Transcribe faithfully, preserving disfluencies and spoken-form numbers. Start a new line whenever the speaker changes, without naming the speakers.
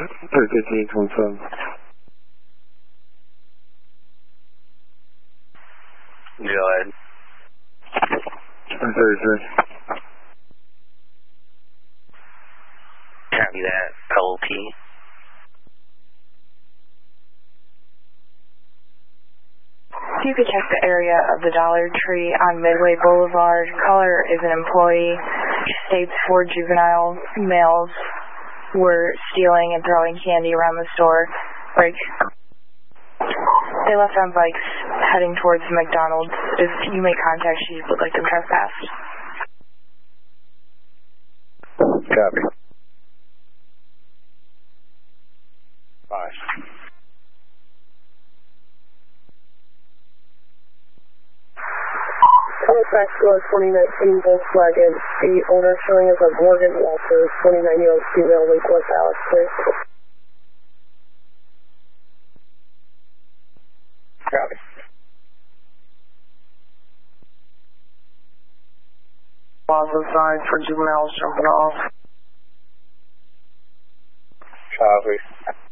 thirty-three, confirm.
Go ahead.
thirty-three.
Copy that, L P.
You could check the area of the Dollar Tree on Midway Boulevard. Caller is an employee. States four juvenile males were stealing and throwing candy around the store. Like, they left on bikes heading towards McDonald's. If you make contact, she would like them trespassed.
Copy.
Five.
Halifax Road twenty nineteen Volkswagen, the owner showing as a Morgan Walter, twenty-nine-year-old female, Lake West Alex, please.
Copy.
Plaza side for juveniles jumping off.
Copy.